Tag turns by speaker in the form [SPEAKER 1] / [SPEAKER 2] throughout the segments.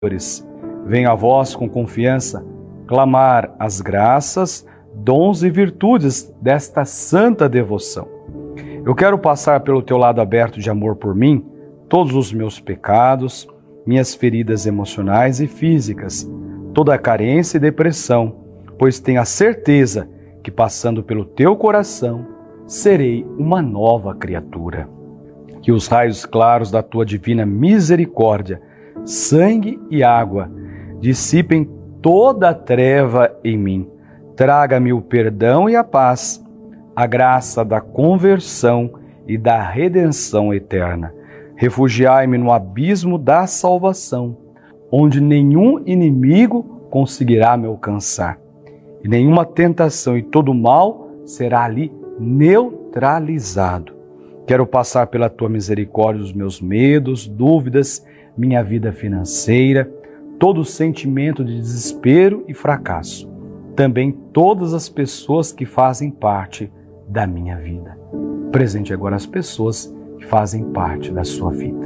[SPEAKER 1] Venho a vós com confiança clamar as graças, dons e virtudes desta santa devoção. Eu quero passar pelo teu lado aberto de amor por mim, todos os meus pecados, minhas feridas emocionais e físicas, toda a carência e depressão, pois tenho a certeza que passando pelo teu coração, serei uma nova criatura. Que os raios claros da tua divina misericórdia, sangue e água, dissipem toda a treva em mim. Traga-me o perdão e a paz, a graça da conversão e da redenção eterna. Refugiai-me no abismo da salvação, onde nenhum inimigo conseguirá me alcançar, e nenhuma tentação e todo mal será ali neutralizado. Quero passar pela tua misericórdia os meus medos, dúvidas, minha vida financeira, todo sentimento de desespero e fracasso. Também todas as pessoas que fazem parte da minha vida. Presente agora as pessoas que fazem parte da sua vida.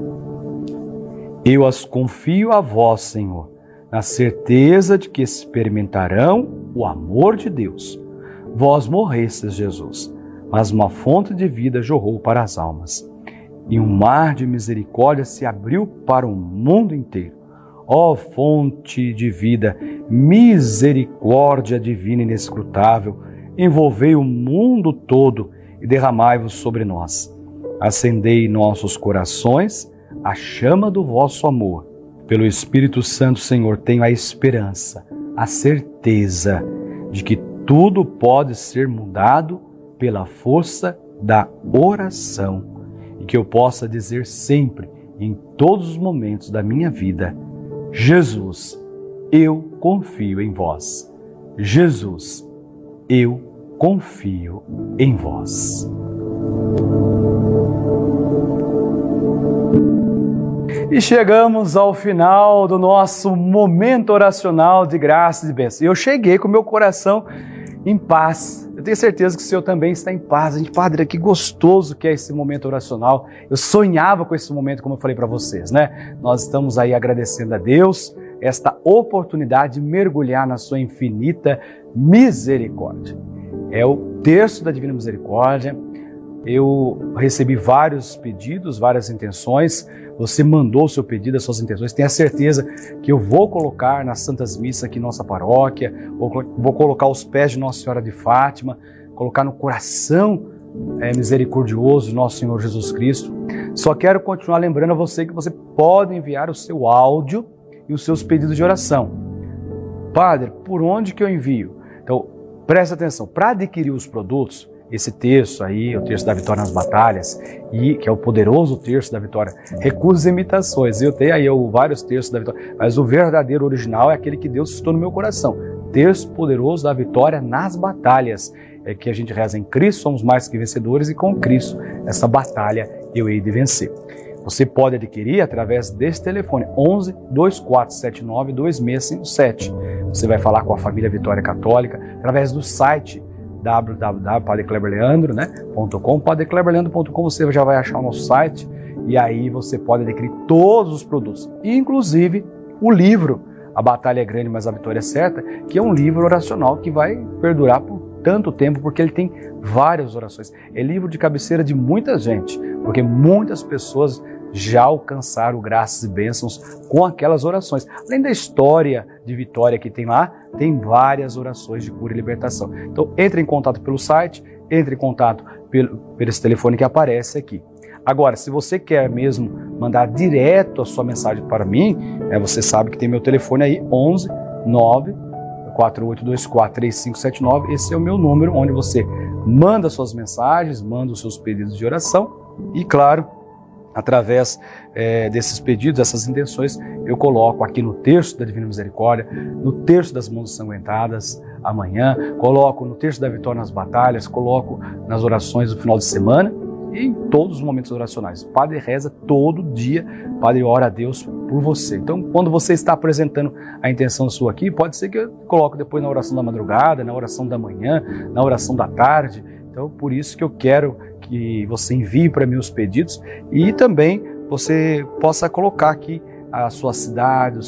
[SPEAKER 1] Eu as confio a vós, Senhor, na certeza de que experimentarão o amor de Deus. Vós morrestes, Jesus, mas uma fonte de vida jorrou para as almas. E um mar de misericórdia se abriu para o mundo inteiro. Ó fonte de vida, misericórdia divina inescrutável, envolvei o mundo todo e derramai-vos sobre nós. Acendei em nossos corações a chama do vosso amor. Pelo Espírito Santo, Senhor, tenho a esperança, a certeza de que tudo pode ser mudado pela força da oração e que eu possa dizer sempre, em todos os momentos da minha vida, Jesus, eu confio em vós. Jesus, eu confio em vós. E chegamos ao final do nosso momento oracional de graça e de bênção. Eu cheguei com meu coração em paz. Eu tenho certeza que o Senhor também está em paz. Gente, Padre, que gostoso que é esse momento oracional. Eu sonhava com esse momento, como eu falei para vocês, né? Nós estamos aí agradecendo a Deus esta oportunidade de mergulhar na sua infinita misericórdia. É o terço da Divina Misericórdia. Eu recebi vários pedidos, várias intenções. Você mandou o seu pedido, as suas intenções. Tenha certeza que eu vou colocar nas Santas Missas aqui em nossa paróquia, vou colocar aos pés de Nossa Senhora de Fátima, colocar no coração misericordioso de Nosso Senhor Jesus Cristo. Só quero continuar lembrando a você que você pode enviar o seu áudio e os seus pedidos de oração. Padre, por onde que eu envio? Então, preste atenção. Para adquirir os produtos, esse terço aí, o terço da vitória nas batalhas, e que é o poderoso terço da vitória, recusa imitações. Eu tenho aí vários terços da vitória, mas o verdadeiro original é aquele que Deus suscitou no meu coração. Terço poderoso da vitória nas batalhas. É que a gente reza em Cristo, somos mais que vencedores, e com Cristo, essa batalha eu hei de vencer. Você pode adquirir através desse telefone, 11 2479 2657. Você vai falar com a família Vitória Católica, através do site www.padrecleberleandro.com. Padrecleberleandro.com você já vai achar o nosso site e aí você pode adquirir todos os produtos, inclusive o livro A Batalha é Grande, mas a Vitória é Certa, que é um livro oracional que vai perdurar por tanto tempo, porque ele tem várias orações. É livro de cabeceira de muita gente, porque muitas pessoas já alcançaram graças e bênçãos com aquelas orações. Além da história de vitória que tem lá, tem várias orações de cura e libertação. Então, entre em contato pelo site, entre em contato pelo esse telefone que aparece aqui. Agora, se você quer mesmo mandar direto a sua mensagem para mim, você sabe que tem meu telefone aí, 11 9 4824 3579. Esse é o meu número, onde você manda suas mensagens, manda os seus pedidos de oração e, claro, através desses pedidos, dessas intenções, eu coloco aqui no terço da Divina Misericórdia, no terço das mãos ensanguentadas amanhã, coloco no terço da vitória nas batalhas, coloco nas orações do final de semana e em todos os momentos oracionais. O Padre reza todo dia, o Padre ora a Deus por você. Então, quando você está apresentando a intenção sua aqui, pode ser que eu coloque depois na oração da madrugada, na oração da manhã, na oração da tarde. Então, por isso que eu quero que você envie para mim os pedidos e também você possa colocar aqui a sua cidade,